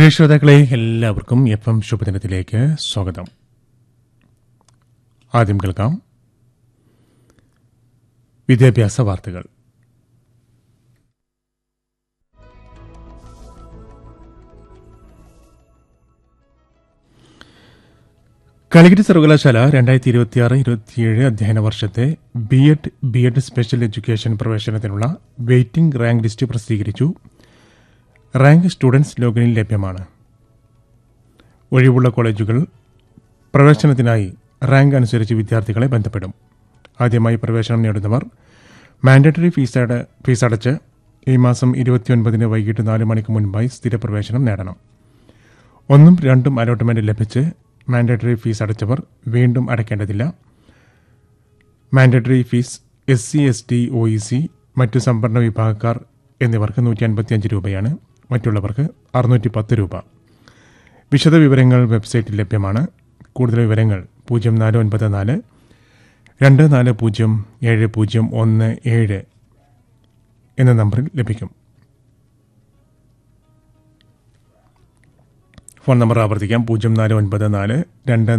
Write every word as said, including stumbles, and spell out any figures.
പ്രിയ ശ്രോതാക്കളെ, എല്ലാവർക്കും F M ശുഭദിനത്തിലേക്ക് സ്വാഗതം. ആദ്യം കേൾക്കാം വിദ്യാഭ്യാസ വാർത്തകൾ. കാലിക്കറ്റ് സർവകലാശാല രണ്ടായിരത്തി ഇരുപത്തിയാറ് ഇരുപത്തിയേഴ് അധ്യയന വർഷത്തെ B Ed B Ed special education പ്രവേശനത്തിനുള്ള waiting rank list പ്രസിദ്ധീകരിച്ചു. റാങ്ക് സ്റ്റുഡൻസ് ലോഗിനിൽ ലഭ്യമാണ്. ഒഴിവുള്ള കോളേജുകൾ പ്രവേശനത്തിനായി റാങ്ക് അനുസരിച്ച് വിദ്യാർത്ഥികളെ ബന്ധപ്പെടും. ആദ്യമായി പ്രവേശനം നേടുന്നവർ മാൻഡേറ്ററി ഫീസ് ഫീസ് അടച്ച് ഈ മാസം ഇരുപത്തിയൊൻപതിന് വൈകിട്ട് നാല് മണിക്ക് മുൻപായി സ്ഥിരപ്രവേശനം നേടണം. ഒന്നും രണ്ടും അലോട്ട്മെന്റ് ലഭിച്ച് മാൻഡേറ്ററി ഫീസ് അടച്ചവർ വീണ്ടും അടയ്ക്കേണ്ടതില്ല. Mandatory fees S C S T O E C മറ്റു സംവരണ വിഭാഗക്കാർ എന്നിവർക്ക് നൂറ്റി അൻപത്തിയഞ്ച് രൂപയാണ്. മറ്റുള്ളവർക്ക് അറുന്നൂറ്റി പത്ത് രൂപ. വിശദവിവരങ്ങൾ വെബ്സൈറ്റിൽ ലഭ്യമാണ്. കൂടുതൽ വിവരങ്ങൾ പൂജ്യം നാല് ഒൻപത് നാല് രണ്ട് നാല് പൂജ്യം ഏഴ് പൂജ്യം ഒന്ന് ഏഴ് എന്ന നമ്പറിൽ ലഭിക്കും. ഫോൺ നമ്പർ ആവർത്തിക്കാം. പൂജ്യം നാല് ഒൻപത് നാല് രണ്ട്